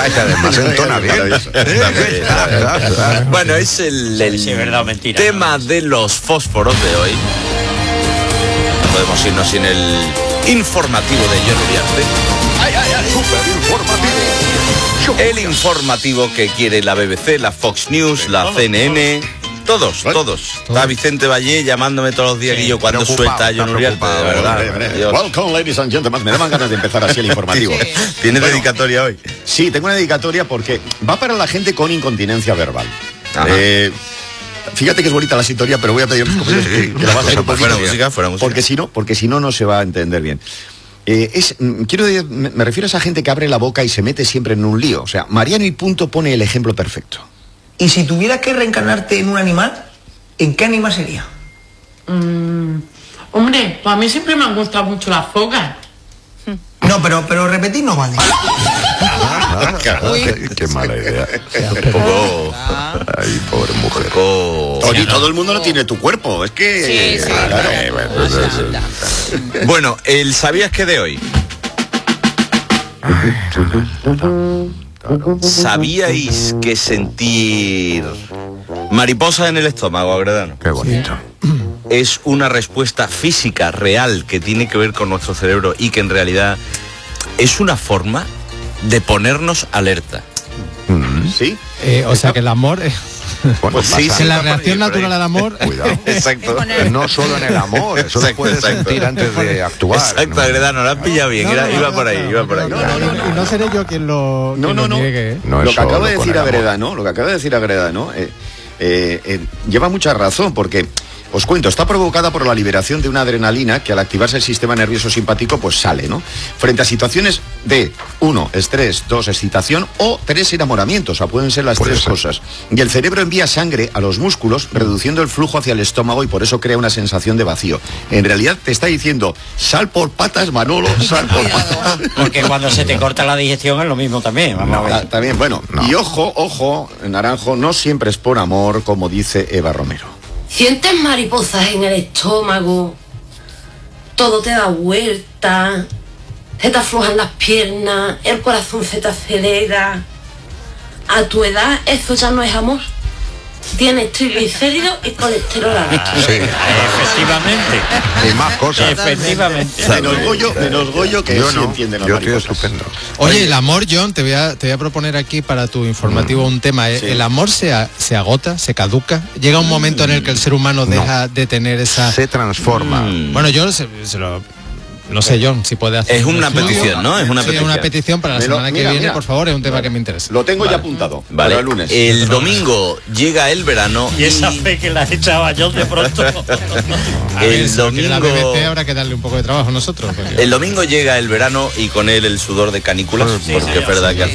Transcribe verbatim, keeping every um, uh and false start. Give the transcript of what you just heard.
Es que además entona bien. Bueno, es el, el sí, verdad, mentira, tema no. de los fósforos de hoy. No podemos irnos sin el informativo de John Uriarte. ¡Ay, ay, ay! ¡Súper informativo! El informativo que quiere la B B C, la Fox News, la C N N... Todos, todos. Está Vicente Vallé llamándome todos los días sí, que yo cuando suelta a John Uriarte, de verdad. Welcome, ladies and gentlemen. Me daban ganas de empezar así el informativo. Sí. ¿Tienes bueno, dedicatoria hoy? Sí, tengo una dedicatoria porque va para la gente con incontinencia verbal. Eh, fíjate que es bonita la sintonía, pero voy a pedir que, que la bajes un poquito. Fuera música, fuera música. Porque si no, porque si no, no se va a entender bien. Eh, es, quiero me, me refiero a esa gente que abre la boca y se mete siempre en un lío. O sea, Mariano y Punto pone el ejemplo perfecto. Y si tuvieras que reencarnarte en un animal, ¿en qué animal sería? Mm, hombre, pues a mí siempre me han gustado mucho las focas. No, pero, pero repetir no vale. Ah, qué, qué mala idea. Un poco... Ay, pobre mujer. Poco... Oye, todo el mundo no tiene tu cuerpo. Es que... Sí, sí. Claro. Eh, bueno, No se eso- anda. Bueno, el ¿sabías qué de hoy? ¿Sabíais que sentir mariposas en el estómago, Agredano, Qué bonito. es una respuesta física real que tiene que ver con nuestro cerebro y que en realidad es una forma de ponernos alerta? ¿Sí? Eh, o sea que el amor... eh, Bueno, Pues sí, pasa- que la por ahí, reacción por ahí. natural al amor... Cuidado. Exacto. No solo en el amor, eso lo Exacto, puedes exacto. sentir antes de actuar. Exacto, ¿no? Agredano, lo has pillado bien, No, era- no, iba no, por ahí, no, iba por ahí. no, no, no, y no seré yo quien lo, No, quien no, lo no. niegue, ¿eh? No lo es que acaba solo de con decir el amor. Agreda, ¿no? Lo que acaba de decir Agreda, ¿no? Eh, eh, eh, lleva mucha razón porque, os cuento, está provocada por la liberación de una adrenalina que al activarse el sistema nervioso simpático pues sale, ¿no? Frente a situaciones de, uno, estrés, dos, excitación o tres, enamoramiento, o sea, pueden ser las Puede tres ser. cosas. Y el cerebro envía sangre a los músculos, reduciendo el flujo hacia el estómago y por eso crea una sensación de vacío. En realidad te está diciendo, sal por patas, Manolo, sal por patas. Porque cuando se te corta la digestión es lo mismo también. Vamos a ver. Ah, también, bueno, No. y ojo, ojo, Naranjo, no siempre es por amor, como dice Eva Romero. Sientes mariposas en el estómago, todo te da vuelta, se te aflojan las piernas, el corazón se te acelera. A tu edad eso ya no es amor. Tienes triglicéridos y colesterol alto. Sí. Efectivamente. Y más cosas. Efectivamente. Menos Goyo, menos Goyo que Yo sí no, entiende las yo estoy mariposas. estupendo. Oye, el amor, John, te voy a, te voy a proponer aquí para tu informativo un tema. ¿eh? Sí. ¿El amor se, a- se agota, se caduca? ¿Llega un momento en el que el ser humano deja de tener esa... Se transforma. Mm. Bueno, yo se, se lo... No sé, John, si puede hacer... Es un una estudio. petición, ¿no? Es una Sí, petición. una petición para la Me lo- semana que mira, viene, mira. por favor, es un tema que me interesa. Lo tengo Vale. ya apuntado, Vale, para el lunes. el domingo llega el verano Y esa y fe que la echaba yo de pronto. A ver, el si lo quiere la domingo- B B C habrá que darle un poco de trabajo a nosotros. porque- el domingo llega el verano y con él el sudor de canículas, Sí, porque sí, es verdad que